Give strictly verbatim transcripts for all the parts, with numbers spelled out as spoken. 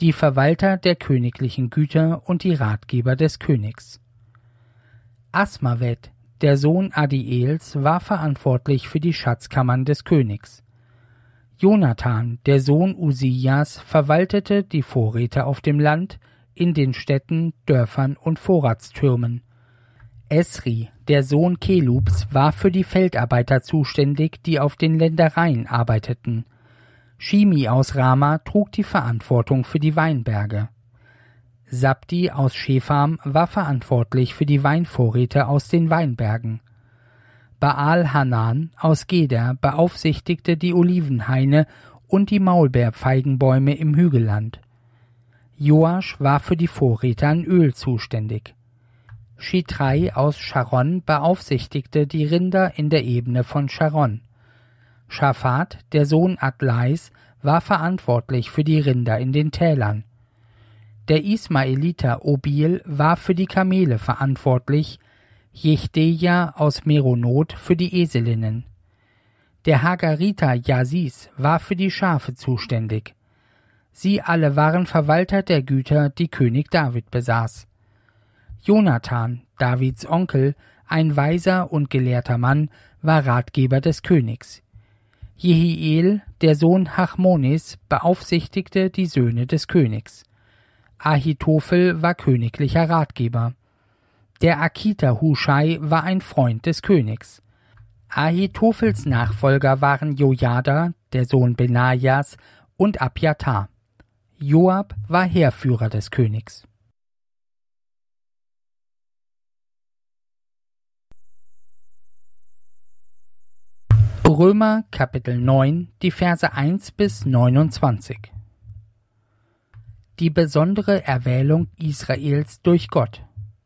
die Verwalter der königlichen Güter und die Ratgeber des Königs. Asmavet, der Sohn Adiels, war verantwortlich für die Schatzkammern des Königs. Jonathan, der Sohn Usias, verwaltete die Vorräte auf dem Land, in den Städten, Dörfern und Vorratstürmen. Esri, der Sohn Kelubs, war für die Feldarbeiter zuständig, die auf den Ländereien arbeiteten. Shimi aus Rama trug die Verantwortung für die Weinberge. Sabdi aus Shepham war verantwortlich für die Weinvorräte aus den Weinbergen. Baal Hanan aus Geder beaufsichtigte die Olivenhaine und die Maulbeerfeigenbäume im Hügelland. Joasch war für die Vorräte an Öl zuständig. Shitrai aus Sharon beaufsichtigte die Rinder in der Ebene von Sharon. Schaphat, der Sohn Adlais, war verantwortlich für die Rinder in den Tälern. Der Ismaeliter Obil war für die Kamele verantwortlich, Jechteja aus Meronot für die Eselinnen. Der Hagariter Jasis war für die Schafe zuständig. Sie alle waren Verwalter der Güter, die König David besaß. Jonathan, Davids Onkel, ein weiser und gelehrter Mann, war Ratgeber des Königs. Jehiel, der Sohn Hachmonis, beaufsichtigte die Söhne des Königs. Ahitophel war königlicher Ratgeber. Der Akiter Huschai war ein Freund des Königs. Ahitophels Nachfolger waren Jojada, der Sohn Benajas, und Abjatar. Joab war Heerführer des Königs. Römer Kapitel neun, die Verse eins bis neunundzwanzig. Die besondere Erwählung Israels durch Gott.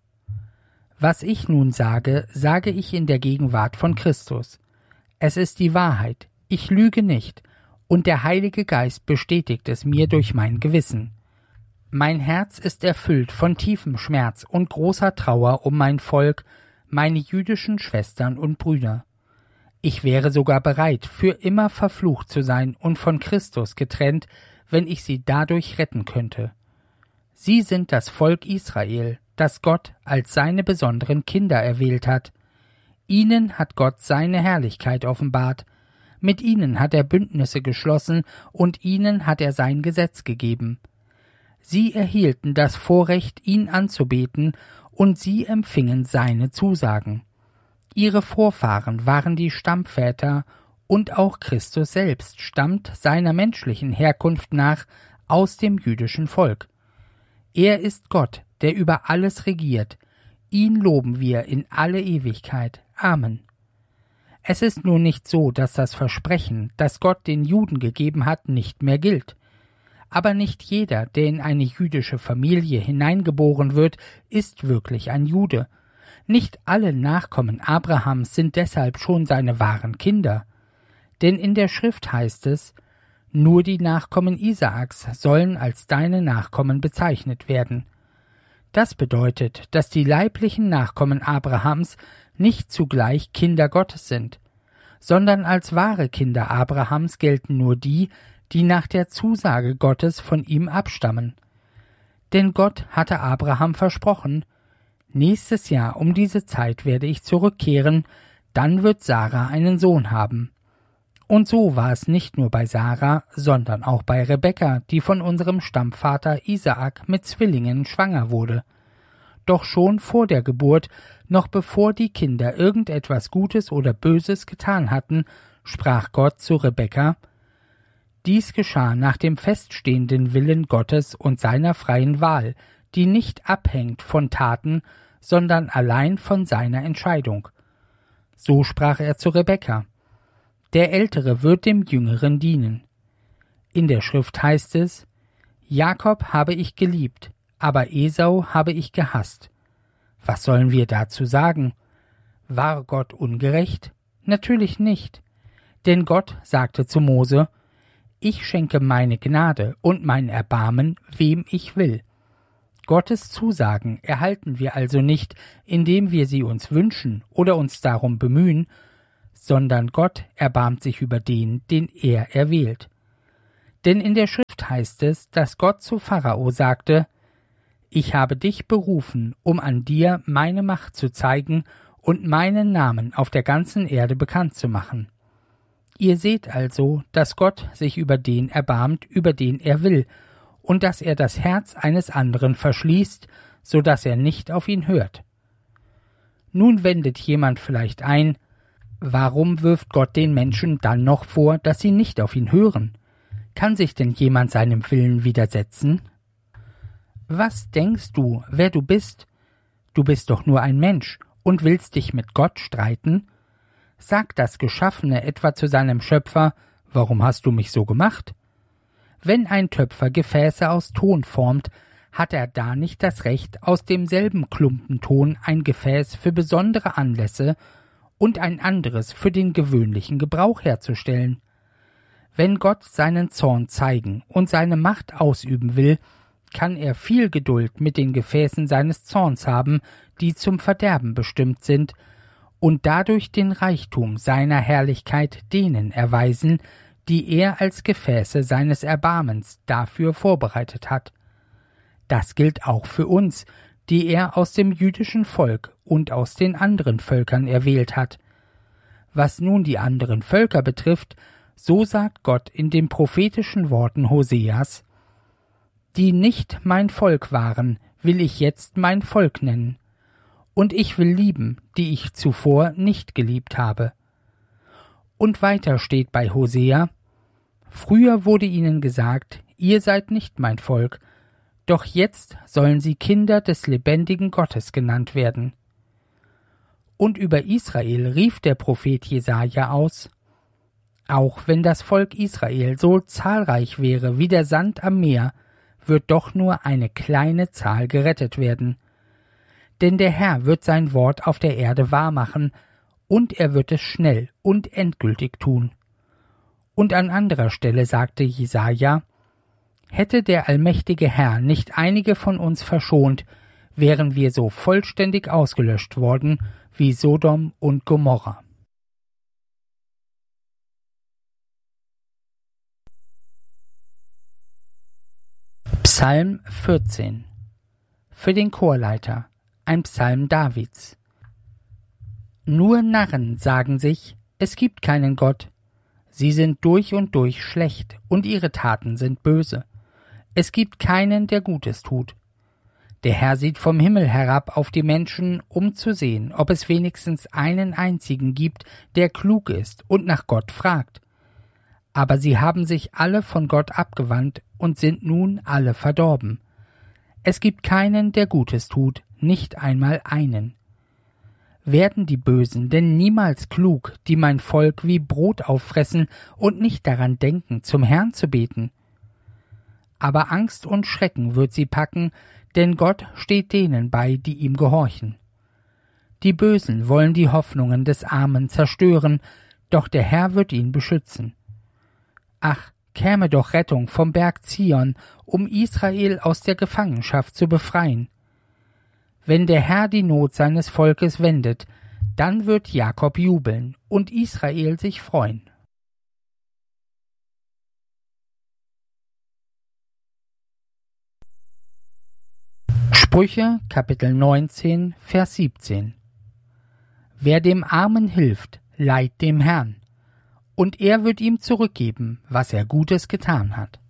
Was ich nun sage, sage ich in der Gegenwart von Christus. Es ist die Wahrheit, ich lüge nicht, und der Heilige Geist bestätigt es mir durch mein Gewissen. Mein Herz ist erfüllt von tiefem Schmerz und großer Trauer um mein Volk, meine jüdischen Schwestern und Brüder. Ich wäre sogar bereit, für immer verflucht zu sein und von Christus getrennt, wenn ich sie dadurch retten könnte. Sie sind das Volk Israel, das Gott als seine besonderen Kinder erwählt hat. Ihnen hat Gott seine Herrlichkeit offenbart, mit ihnen hat er Bündnisse geschlossen und ihnen hat er sein Gesetz gegeben. Sie erhielten das Vorrecht, ihn anzubeten, und sie empfingen seine Zusagen. Ihre Vorfahren waren die Stammväter, und auch Christus selbst stammt seiner menschlichen Herkunft nach aus dem jüdischen Volk. Er ist Gott, der über alles regiert. Ihn loben wir in alle Ewigkeit. Amen. Es ist nun nicht so, dass das Versprechen, das Gott den Juden gegeben hat, nicht mehr gilt. Aber nicht jeder, der in eine jüdische Familie hineingeboren wird, ist wirklich ein Jude. Nicht alle Nachkommen Abrahams sind deshalb schon seine wahren Kinder. Denn in der Schrift heißt es, nur die Nachkommen Isaaks sollen als deine Nachkommen bezeichnet werden. Das bedeutet, dass die leiblichen Nachkommen Abrahams nicht zugleich Kinder Gottes sind, sondern als wahre Kinder Abrahams gelten nur die, die nach der Zusage Gottes von ihm abstammen. Denn Gott hatte Abraham versprochen, nächstes Jahr um diese Zeit werde ich zurückkehren, dann wird Sarah einen Sohn haben. Und so war es nicht nur bei Sarah, sondern auch bei Rebekka, die von unserem Stammvater Isaak mit Zwillingen schwanger wurde. Doch schon vor der Geburt, noch bevor die Kinder irgendetwas Gutes oder Böses getan hatten, sprach Gott zu Rebekka: Dies geschah nach dem feststehenden Willen Gottes und seiner freien Wahl, die nicht abhängt von Taten, sondern allein von seiner Entscheidung. So sprach er zu Rebekka: Der Ältere wird dem Jüngeren dienen. In der Schrift heißt es: Jakob habe ich geliebt, aber Esau habe ich gehasst. Was sollen wir dazu sagen? War Gott ungerecht? Natürlich nicht. Denn Gott sagte zu Mose: Ich schenke meine Gnade und mein Erbarmen, wem ich will. Gottes Zusagen erhalten wir also nicht, indem wir sie uns wünschen oder uns darum bemühen, sondern Gott erbarmt sich über den, den er erwählt. Denn in der Schrift Mose heißt es, dass Gott zu Pharao sagte: Ich habe dich berufen, um an dir meine Macht zu zeigen und meinen Namen auf der ganzen Erde bekannt zu machen. Ihr seht also, dass Gott sich über den erbarmt, über den er will, und dass er das Herz eines anderen verschließt, so dass er nicht auf ihn hört. Nun wendet jemand vielleicht ein: Warum wirft Gott den Menschen dann noch vor, dass sie nicht auf ihn hören? Kann sich denn jemand seinem Willen widersetzen? Was denkst du, wer du bist? Du bist doch nur ein Mensch und willst dich mit Gott streiten? Sagt das Geschaffene etwa zu seinem Schöpfer: Warum hast du mich so gemacht? Wenn ein Töpfer Gefäße aus Ton formt, hat er da nicht das Recht, aus demselben Klumpen Ton ein Gefäß für besondere Anlässe und ein anderes für den gewöhnlichen Gebrauch herzustellen? Wenn Gott seinen Zorn zeigen und seine Macht ausüben will, kann er viel Geduld mit den Gefäßen seines Zorns haben, die zum Verderben bestimmt sind, und dadurch den Reichtum seiner Herrlichkeit denen erweisen, die er als Gefäße seines Erbarmens dafür vorbereitet hat. Das gilt auch für uns, die er aus dem jüdischen Volk und aus den anderen Völkern erwählt hat. Was nun die anderen Völker betrifft, so sagt Gott in den prophetischen Worten Hoseas: Die nicht mein Volk waren, will ich jetzt mein Volk nennen, und ich will lieben, die ich zuvor nicht geliebt habe. Und weiter steht bei Hosea: Früher wurde ihnen gesagt, ihr seid nicht mein Volk, doch jetzt sollen sie Kinder des lebendigen Gottes genannt werden. Und über Israel rief der Prophet Jesaja aus: Auch wenn das Volk Israel so zahlreich wäre wie der Sand am Meer, wird doch nur eine kleine Zahl gerettet werden. Denn der Herr wird sein Wort auf der Erde wahrmachen, und er wird es schnell und endgültig tun. Und an anderer Stelle sagte Jesaja: Hätte der allmächtige Herr nicht einige von uns verschont, wären wir so vollständig ausgelöscht worden wie Sodom und Gomorra. Psalm vierzehn. Für den Chorleiter, ein Psalm Davids. Nur Narren sagen sich, es gibt keinen Gott. Sie sind durch und durch schlecht, und ihre Taten sind böse. Es gibt keinen, der Gutes tut. Der Herr sieht vom Himmel herab auf die Menschen, um zu sehen, ob es wenigstens einen einzigen gibt, der klug ist und nach Gott fragt. Aber sie haben sich alle von Gott abgewandt und sind nun alle verdorben. Es gibt keinen, der Gutes tut, nicht einmal einen. Werden die Bösen denn niemals klug, die mein Volk wie Brot auffressen und nicht daran denken, zum Herrn zu beten? Aber Angst und Schrecken wird sie packen, denn Gott steht denen bei, die ihm gehorchen. Die Bösen wollen die Hoffnungen des Armen zerstören, doch der Herr wird ihn beschützen. Ach, käme doch Rettung vom Berg Zion, um Israel aus der Gefangenschaft zu befreien. Wenn der Herr die Not seines Volkes wendet, dann wird Jakob jubeln und Israel sich freuen. Sprüche, Kapitel neunzehn, Vers siebzehn. Wer dem Armen hilft, leiht dem Herrn, und er wird ihm zurückgeben, was er Gutes getan hat.